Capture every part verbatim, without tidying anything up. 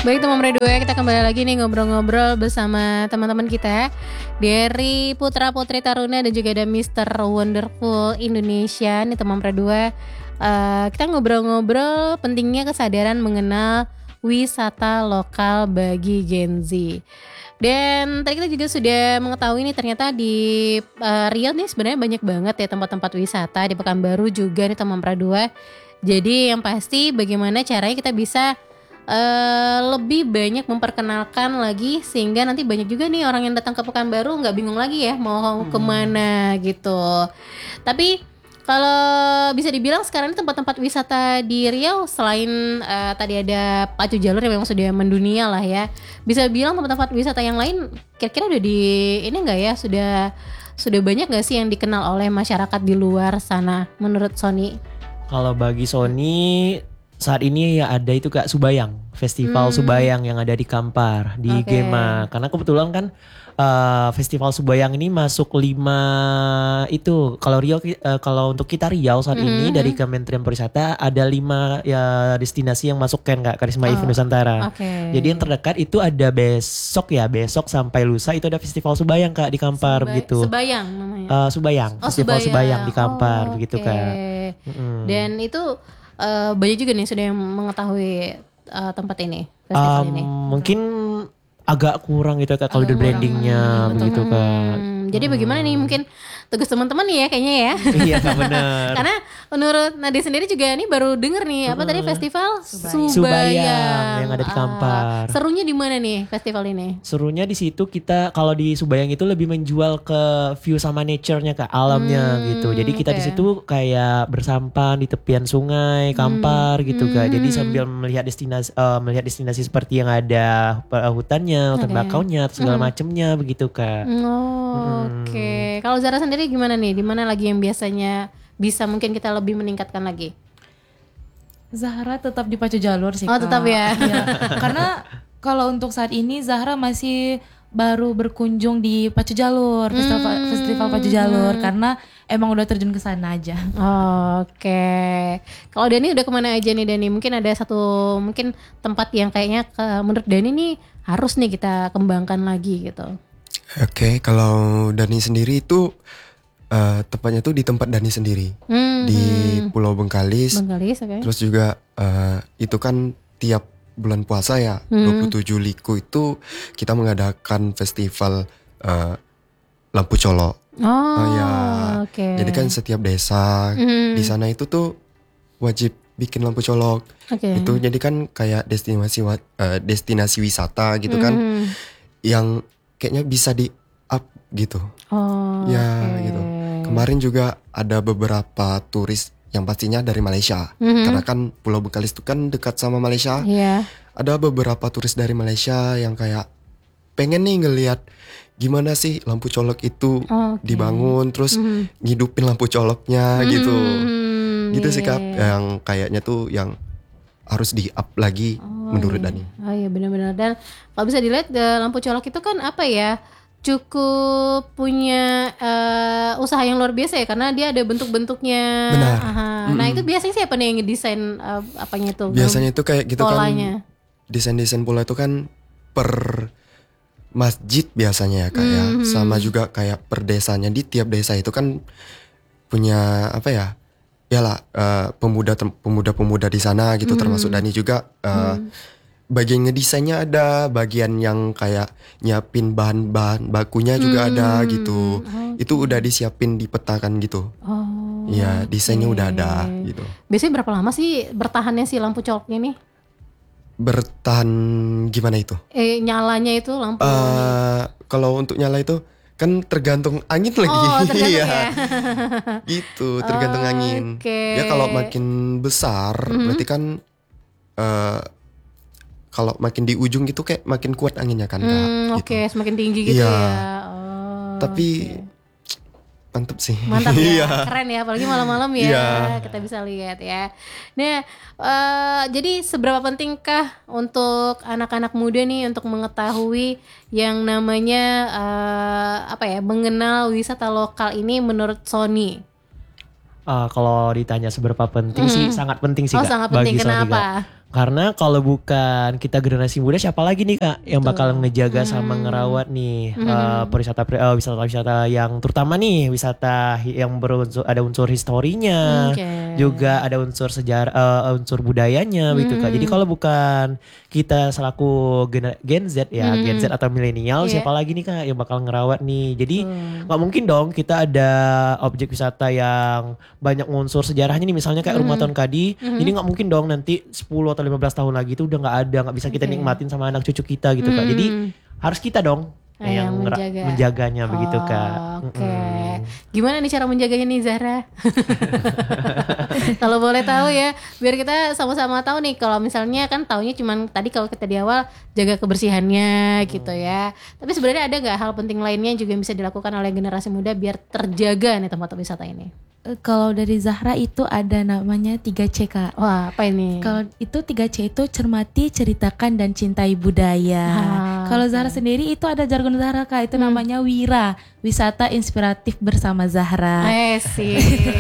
Baik teman Berdua, kita kembali lagi nih ngobrol-ngobrol bersama teman-teman kita dari Putra Putri Taruna dan juga ada mister Wonderful Indonesia nih teman Berdua. Uh, kita ngobrol-ngobrol pentingnya kesadaran mengenal wisata lokal bagi Gen Z. Dan tadi kita juga sudah mengetahui nih ternyata di uh, Riau nih sebenarnya banyak banget ya tempat-tempat wisata, di Pekanbaru juga nih teman Berdua. Jadi yang pasti bagaimana caranya kita bisa Uh, lebih banyak memperkenalkan lagi sehingga nanti banyak juga nih orang yang datang ke Pekanbaru nggak bingung lagi ya mau hmm. kemana gitu. Tapi kalau bisa dibilang sekarang ini tempat-tempat wisata di Riau selain uh, tadi ada Pacu Jalur yang memang sudah mendunia lah ya, bisa bilang tempat-tempat wisata yang lain kira-kira udah di ini nggak ya, sudah sudah banyak nggak sih yang dikenal oleh masyarakat di luar sana menurut Sony? Kalau bagi Sony saat ini ya ada itu Kak Subayang, Festival hmm. Subayang yang ada di Kampar, di okay. Gema. Karena kebetulan kan uh, Festival Subayang ini masuk lima itu. Kalau Riau uh, kalau untuk kita Riau saat hmm. ini dari Kementerian Pariwisata ada lima ya destinasi yang masuk kan Kak, Karisma oh. Event Nusantara. Okay. Jadi yang terdekat itu ada besok ya, besok sampai lusa itu ada Festival Subayang Kak di Kampar Subay- begitu. Subayang namanya. Uh, Subayang, oh, Festival Subayang. Subayang di Kampar oh, begitu okay. Kak. Mm-hmm. Dan itu Uh, banyak juga nih sudah yang mengetahui uh, tempat ini, festival um, ini. Mungkin agak kurang gitu Kak kalau di brandingnya hmm, begitu Kak. Hmm, jadi hmm. bagaimana nih mungkin tugas teman-teman nih ya kayaknya ya. Iya Kak benar. Karena menurut Nadia sendiri juga nih baru denger nih apa hmm. tadi festival Subayang. Subayang yang ada di Kampar. Ah, serunya di mana nih festival ini? Serunya di situ kita kalau di Subayang itu lebih menjual ke view sama nature-nya Kak, alamnya hmm, gitu. Jadi kita okay. di situ kayak bersampan di tepian sungai Kampar hmm. gitu Kak. Jadi sambil melihat destinasi uh, melihat destinasi seperti yang ada hutannya, hutan okay. bakaunya, segala hmm. macamnya begitu Kak. Oh, hmm. Oke. Okay. Kalau Zara sendiri gimana nih? Di mana lagi yang biasanya bisa mungkin kita lebih meningkatkan lagi? Zahra tetap di Pacu Jalur sih Kak. Oh tetap ya. ya. Karena kalau untuk saat ini Zahra masih baru berkunjung di Pacu Jalur, festival, hmm. festival Pacu Jalur karena emang udah terjun ke sana aja. Oh, Oke. Okay. Kalau Dani udah kemana aja nih Dani? Mungkin ada satu mungkin tempat yang kayaknya ke, menurut Dani nih harus nih kita kembangkan lagi gitu. Oke, okay, kalau Dani sendiri itu uh, tepatnya tuh di tempat Dani sendiri hmm, di Pulau Bengkalis. Bengkalis, oke. Okay. Terus juga uh, itu kan tiap bulan puasa ya, hmm. dua puluh tujuh Liku itu kita mengadakan festival uh, lampu colok. Oh, uh, ya. Oke. Okay. Jadi kan setiap desa hmm. di sana itu tuh wajib bikin lampu colok. Okay. Itu jadi kan kayak destinasi uh, destinasi wisata gitu hmm. kan, yang kayaknya bisa di up gitu. Oh, ya okay. gitu. Kemarin juga ada beberapa turis yang pastinya dari Malaysia. Mm-hmm. Karena kan Pulau Bengkalis itu kan dekat sama Malaysia. Yeah. Ada beberapa turis dari Malaysia yang kayak pengen nih ngelihat gimana sih lampu colok itu okay. dibangun, terus mm-hmm. ngidupin lampu coloknya mm-hmm. gitu. Gitu yeah. sih Kak, yang kayaknya tuh yang harus di up lagi oh, menurut iya. Dani. Oh iya benar-benar. Dan kalau bisa dilihat lampu colok itu kan apa ya, cukup punya uh, usaha yang luar biasa ya, karena dia ada bentuk-bentuknya. Benar. Mm-hmm. Nah itu biasanya siapa nih yang ngedesain uh, apanya itu? Biasanya itu kayak gitu polanya. Kan desain-desain pola itu kan per masjid biasanya ya Kak mm-hmm. ya. Sama juga kayak per desanya, di tiap desa itu kan punya apa ya, yalah uh, pemuda pemuda-pemuda di sana gitu, hmm. termasuk Dani juga uh, hmm. bagian ngedesainnya ada, bagian yang kayak nyiapin bahan-bahan bakunya juga hmm. ada gitu. Okay. Itu udah disiapin di peta kan gitu. Oh. Ya desainnya okay. udah ada gitu. Biasanya berapa lama sih bertahannya si lampu coloknya nih? Bertahan gimana itu? Eh nyalanya itu lampu. Uh, kalau untuk nyala itu kan tergantung angin lagi. Oh, tergantung ya. Gitu, tergantung oh, angin. Okay. Ya kalau makin besar, mm-hmm. berarti kan uh, kalau makin di ujung gitu kayak makin kuat anginnya kan, Kak. Mm, Oke, okay. gitu. Semakin tinggi gitu ya. ya. Oh, Tapi okay. mantap sih. Mantap ya, keren ya, apalagi malam-malam ya yeah. kita bisa lihat ya. Nah, uh, jadi seberapa pentingkah untuk anak-anak muda nih untuk mengetahui yang namanya uh, apa ya, mengenal wisata lokal ini menurut Sony? Uh, kalau ditanya seberapa penting mm. sih, sangat penting sih oh, Kak. Sangat penting. Bagi Kenapa? Sony, Kak. Karena kalau bukan kita generasi muda, siapa lagi nih Kak yang bakal ngejaga sama ngerawat nih uh, perwisata uh, wisata-wisata yang terutama nih wisata yang berunsur ada unsur historinya, Oke. juga ada unsur sejarah uh, unsur budayanya gitu Kak. Jadi kalau bukan kita selaku gener- Gen Z ya, Gen Z atau milenial, Iya. siapa lagi nih Kak yang bakal ngerawat nih. Jadi nggak mungkin dong kita ada objek wisata yang banyak unsur sejarahnya nih, misalnya kayak Rumah Tuan Kadi. Jadi nggak mungkin dong nanti sepuluh atau lima belas tahun lagi itu udah nggak ada, nggak bisa kita Oke. nikmatin sama anak cucu kita gitu Kak. Jadi harus kita dong Ah, yang ngera- menjaga. menjaganya begitu Kak. Oke. Mm-mm. Gimana nih cara menjaganya nih Zahra? Kalau boleh tahu ya, biar kita sama-sama tahu nih. Kalau misalnya kan taunya cuman tadi kalau kita di awal jaga kebersihannya gitu ya. Tapi sebenarnya ada nggak hal penting lainnya yang juga bisa dilakukan oleh generasi muda biar terjaga nih tempat wisata ini? Eh, Kalau dari Zahra itu ada namanya tiga C Kak. Wah, apa ini? Kalau itu tiga C itu cermati, ceritakan, dan cintai budaya. Ah, Kalau oke. Zahra sendiri itu ada jargon Zahra Kak, itu namanya Wira, wisata inspiratif bersama Zahra. Eh sih.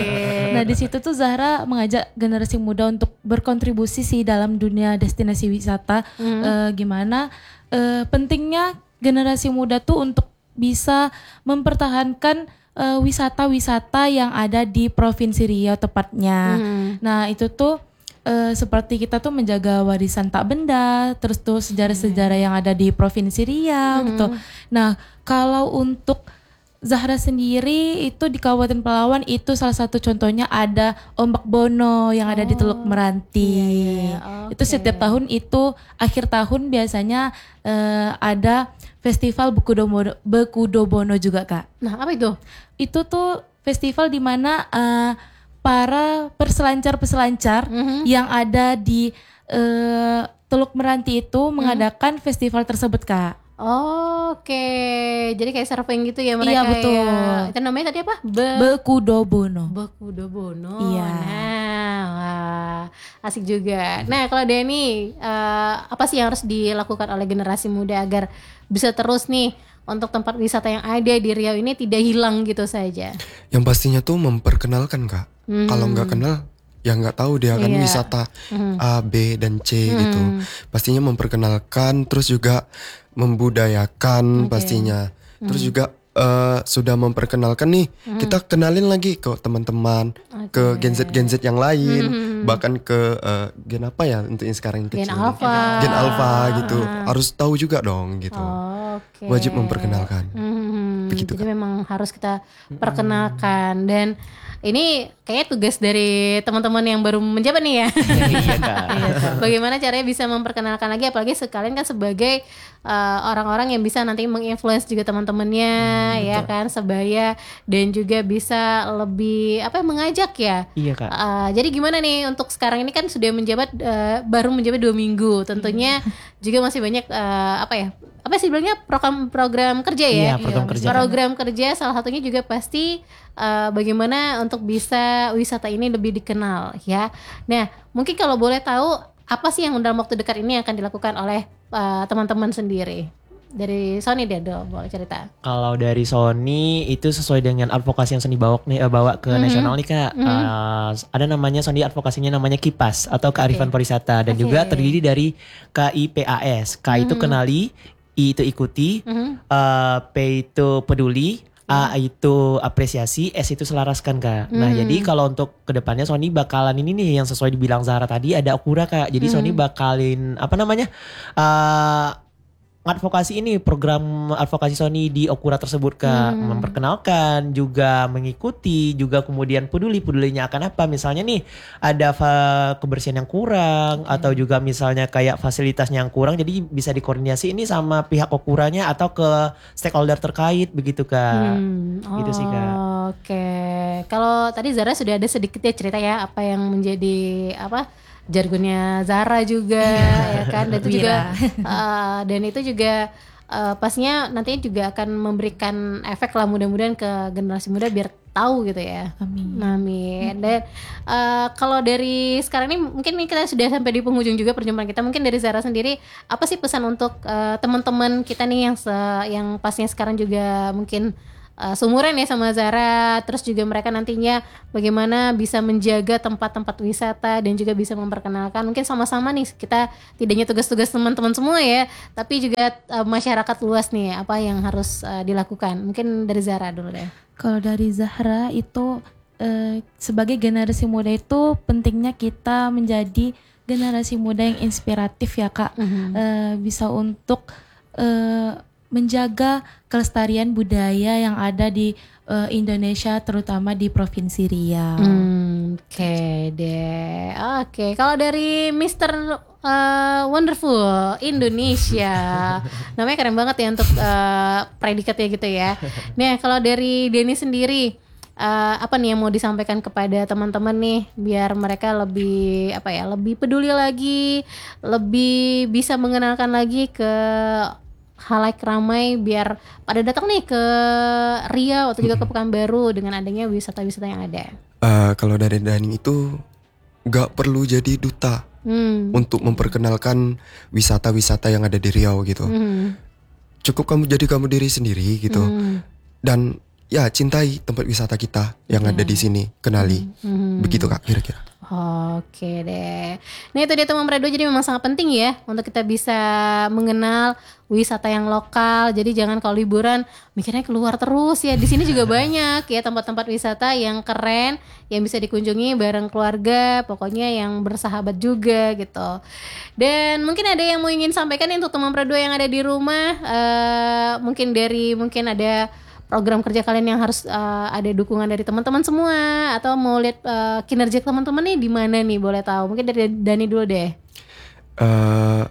Nah di situ tuh Zahra mengajak generasi muda untuk berkontribusi sih dalam dunia destinasi wisata. Eh, gimana eh, pentingnya generasi muda tuh untuk bisa mempertahankan eh, wisata-wisata yang ada di Provinsi Riau tepatnya. Nah itu tuh eh, seperti kita tuh menjaga warisan tak benda, terus tuh sejarah-sejarah yang ada di Provinsi Riau gitu. Nah kalau untuk Zahra sendiri itu di Kabupaten Palawan itu salah satu contohnya ada Ombak Bono yang ada di Teluk Meranti. iya, Itu setiap tahun itu akhir tahun biasanya eh, ada festival Bekudobono, Bekudobono juga Kak. Nah, apa itu? Itu tuh festival di mana eh, para perselancar-peselancar yang ada di eh, Teluk Meranti itu mengadakan festival tersebut Kak. Oke, jadi kayak surfing gitu ya mereka Iya, betul. ya. Itu namanya tadi apa? Be Bekudobono. Bekudobono. Iya. Nah, wah, asik juga. Nah, kalau Denny, eh, apa sih yang harus dilakukan oleh generasi muda agar bisa terus nih untuk tempat wisata yang ada di Riau ini tidak hilang gitu saja? Yang pastinya tuh memperkenalkan Kak. Kalau nggak kenal ya nggak tahu dia kan Iya. wisata A, B dan C gitu. Pastinya memperkenalkan, terus juga membudayakan pastinya. Terus juga eh, sudah memperkenalkan nih, kita kenalin lagi ke teman-teman, ke Gen Z Gen Z yang lain, bahkan ke eh, gen apa ya untuk yang sekarang yang Gen kecil. Alpha. Gen Alpha gitu. Harus tahu juga dong gitu. Oke. Wajib memperkenalkan. Hmm, Begitu, jadi memang harus kita perkenalkan dan ini kayaknya tugas dari teman-teman yang baru menjabat nih ya. Iya Kak. Bagaimana caranya bisa memperkenalkan lagi, apalagi sekalian kan sebagai uh, orang-orang yang bisa nanti menginfluence juga teman-temannya, ya kan, sebaya, dan juga bisa lebih apa ya, mengajak ya. Iya Kak. Uh, jadi gimana nih untuk sekarang ini kan sudah menjabat uh, baru menjabat dua minggu, tentunya juga masih banyak uh, apa ya? Apa sih bilangnya program program kerja ya? Iya, program kerja. Program kerja salah satunya juga pasti uh, bagaimana untuk bisa wisata ini lebih dikenal ya. Nah, mungkin kalau boleh tahu apa sih yang dalam waktu dekat ini akan dilakukan oleh uh, teman-teman sendiri? Dari Sony deh, Do, boleh cerita. Kalau dari Sony itu sesuai dengan advokasi yang Sony bawa nih eh, bawa ke nasional nih Kak. Eh, ada namanya Sony advokasinya namanya KIPAS atau Kearifan Pariwisata, dan Oke. juga terdiri dari K I P A S. K itu kenali, I itu ikuti, eh, P itu peduli, A itu apresiasi, S itu selaraskan Kak. Nah jadi kalau untuk kedepannya Sony bakalan ini nih yang sesuai dibilang Zahra tadi, ada Okura Kak. Jadi Sony bakalin apa namanya eh advokasi ini, program advokasi Sony di Okura tersebut Kak, memperkenalkan, juga mengikuti, juga kemudian peduli, pedulinya akan apa, misalnya nih ada fa- kebersihan yang kurang, atau juga misalnya kayak fasilitasnya yang kurang, jadi bisa dikoordinasi ini sama pihak Okuranya atau ke stakeholder terkait begitu Kak. Hmm, Gitu sih, Kak. Oke, kalau tadi Zara sudah ada sedikit ya cerita ya apa yang menjadi apa jargonnya Zara juga ya kan, dan itu juga uh, dan itu juga uh, pastinya nantinya juga akan memberikan efek lah mudah-mudahan ke generasi muda biar tahu gitu ya. Amin. Amin. Dan uh, kalau dari sekarang ini mungkin ini kita sudah sampai di penghujung juga perjumpaan kita. Mungkin dari Zara sendiri apa sih pesan untuk uh, teman-teman kita nih yang se yang pastinya sekarang juga mungkin uh, seumuran ya sama Zara. Terus juga mereka nantinya bagaimana bisa menjaga tempat-tempat wisata dan juga bisa memperkenalkan. Mungkin sama-sama nih kita tidak hanya tugas-tugas teman-teman semua ya, tapi juga uh, masyarakat luas nih apa yang harus uh, dilakukan. Mungkin dari Zara dulu deh. Kalau dari Zahra itu eh, sebagai generasi muda itu pentingnya kita menjadi generasi muda yang inspiratif ya Kak. Mm-hmm. Eh, bisa untuk eh, menjaga kelestarian budaya yang ada di uh, Indonesia, terutama di Provinsi Riau. Hmm, Oke okay deh, oke. Okay. Kalau dari mister uh, Wonderful Indonesia, namanya keren banget ya untuk uh, predikatnya gitu ya. Nih kalau dari Denny sendiri, uh, apa nih yang mau disampaikan kepada teman-teman nih, biar mereka lebih apa ya, lebih peduli lagi, lebih bisa mengenalkan lagi ke halayak ramai biar pada datang nih ke Riau atau juga ke Pekanbaru dengan adanya wisata-wisata yang ada. Uh, kalau dari Dani itu gak perlu jadi duta hmm. untuk memperkenalkan wisata-wisata yang ada di Riau gitu. Hmm. Cukup kamu jadi kamu diri sendiri gitu. Hmm. Dan ya cintai tempat wisata kita yang yeah. ada di sini, kenali. Hmm. Begitu Kak kira-kira. Oke deh. Nah itu dia teman Prado, jadi memang sangat penting ya untuk kita bisa mengenal wisata yang lokal. Jadi jangan kalau liburan mikirnya keluar terus ya. Di sini juga banyak ya tempat-tempat wisata yang keren yang bisa dikunjungi bareng keluarga. Pokoknya yang bersahabat juga gitu. Dan mungkin ada yang mau ingin sampaikan untuk teman Prado yang ada di rumah. Uh, mungkin dari mungkin ada program kerja kalian yang harus uh, ada dukungan dari teman-teman semua, atau mau lihat uh, kinerja teman-teman nih di mana nih, boleh tahu? Mungkin dari Dani dulu deh. Uh,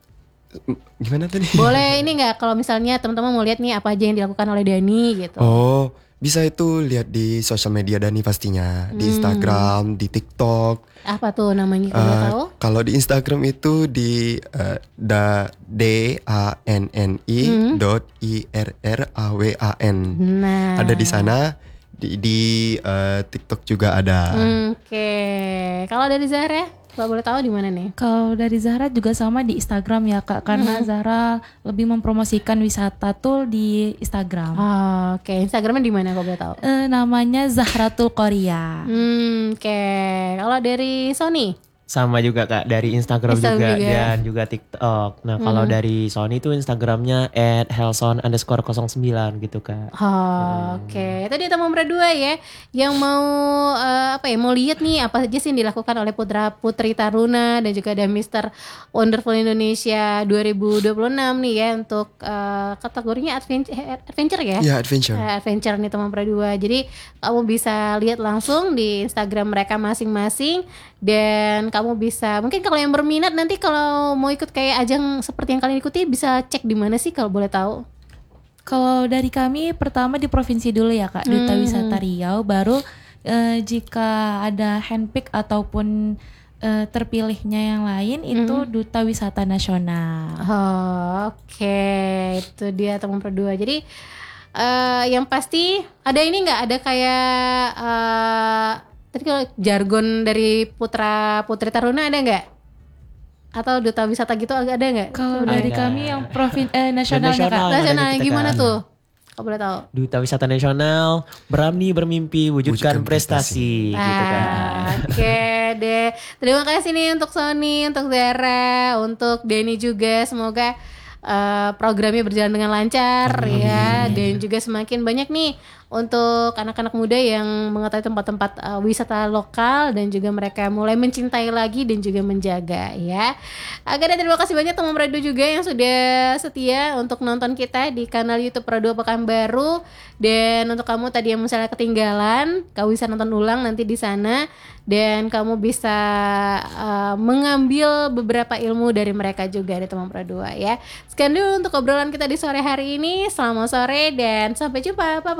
gimana tadi? Boleh ini nggak kalau misalnya teman-teman mau lihat nih apa aja yang dilakukan oleh Dani gitu? Oh, bisa itu lihat di sosial media Dani pastinya, di hmm. Instagram, di TikTok. Apa tuh namanya kalau uh, tahu? Kalau di Instagram itu di uh, da D A N N I hmm. dot I R R A W A N. Nah. Ada di sana. Di, di uh, TikTok juga ada. Hmm, Oke. Okay. Kalau dari Zahra, kalau boleh tahu di mana nih? Kalau dari Zahra juga sama di Instagram ya Kak, karena hmm. Zahra lebih mempromosikan wisata tuh di Instagram. Oh, Oke, okay. Instagramnya di mana kalau boleh tahu? Uh, namanya Zahratul Korea. Hmm, Oke. Okay. Kalau dari Sony? Sama juga Kak, dari Instagram, Instagram juga, juga dan juga TikTok. Nah hmm. kalau dari Sony itu Instagramnya at helson underscore nol sembilan gitu Kak. Oh, hmm. Oke, okay. Itu dia teman berdua ya yang mau uh, apa ya, mau lihat nih apa aja sih yang dilakukan oleh Putra Putri Taruna dan juga ada mister Wonderful Indonesia dua ribu dua puluh enam nih ya untuk uh, kategorinya adventure, adventure ya? Ya adventure. Uh, adventure nih teman berdua. Jadi kamu bisa lihat langsung di Instagram mereka masing-masing dan kamu bisa, mungkin kalau yang berminat nanti kalau mau ikut kayak ajang seperti yang kalian ikuti bisa cek di mana sih kalau boleh tahu? Kalau dari kami pertama di provinsi dulu ya Kak, Duta hmm. Wisata Riau, baru eh, jika ada handpick ataupun eh, terpilihnya yang lain hmm. itu Duta Wisata Nasional. Oh, Oke, okay. Itu dia teman berdua. Jadi uh, yang pasti ada ini nggak, ada kayak uh, tadi kalau jargon dari Putra Putri Taruna ada nggak? Atau duta wisata gitu ada nggak? Kalau dari kami yang profil eh, nasionalnya nasional, Kak. Nasional gimana kan tuh? Kau boleh tahu? Duta Wisata Nasional, berani bermimpi, wujudkan, wujudkan prestasi, prestasi. Ah, gitu kan. Oke okay deh. Terima kasih nih untuk Sony, untuk Zara, untuk Denny juga. Semoga uh, programnya berjalan dengan lancar. Amin. Ya, dan juga semakin banyak nih untuk anak-anak muda yang mengetahui tempat-tempat uh, wisata lokal dan juga mereka mulai mencintai lagi dan juga menjaga ya. Agar terima kasih banyak teman Prado juga yang sudah setia untuk nonton kita di kanal YouTube Prado Pekanbaru. Dan untuk kamu tadi yang misalnya ketinggalan, kamu bisa nonton ulang nanti di sana dan kamu bisa uh, mengambil beberapa ilmu dari mereka juga di teman Prado ya. Sekian dulu untuk obrolan kita di sore hari ini. Selamat sore dan sampai jumpa. Bye bye.